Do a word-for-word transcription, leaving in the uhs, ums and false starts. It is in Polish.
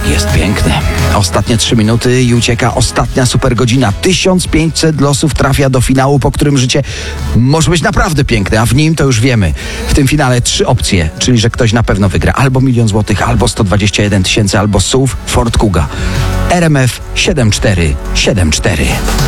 jest piękny. Ostatnie trzy minuty i ucieka ostatnia super godzina. tysiąc pięćset losów trafia do finału, po którym życie może być naprawdę piękne, a w nim to już wiemy. W tym finale trzy opcje, czyli że ktoś na pewno wygra albo milion złotych, albo sto dwadzieścia jeden tysięcy, albo S U V Ford Kuga. R M F siedem cztery siedem cztery.